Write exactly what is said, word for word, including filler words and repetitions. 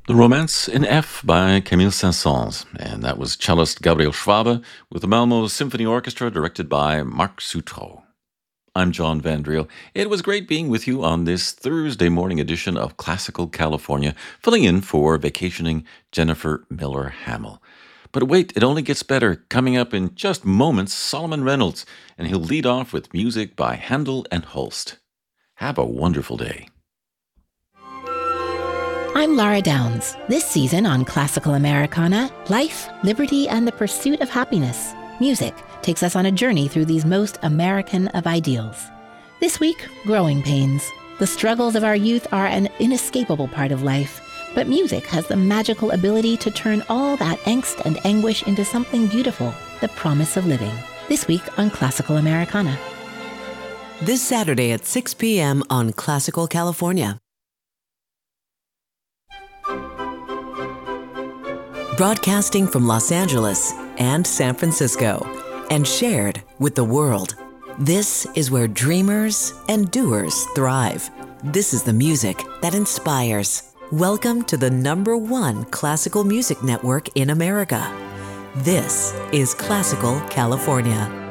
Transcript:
The Romance in F by Camille Saint-Saëns, and that was cellist Gabriel Schwabe with the Malmo Symphony Orchestra directed by Marc Sutro. I'm John Van Driel. It was great being with you on this Thursday morning edition of Classical California, filling in for vacationing Jennifer Miller Hamill. But wait, it only gets better. Coming up in just moments, Solomon Reynolds, and he'll lead off with music by Handel and Holst. Have a wonderful day. I'm Laura Downs. This season on Classical Americana, life, liberty, and the pursuit of happiness. Music takes us on a journey through these most American of ideals. This week, growing pains. The struggles of our youth are an inescapable part of life, but music has the magical ability to turn all that angst and anguish into something beautiful, the promise of living. This week on Classical Americana. This Saturday at six p.m. on Classical California. Broadcasting from Los Angeles and San Francisco, and shared with the world. This is where dreamers and doers thrive. This is the music that inspires. Welcome to the number one classical music network in America. This is Classical California.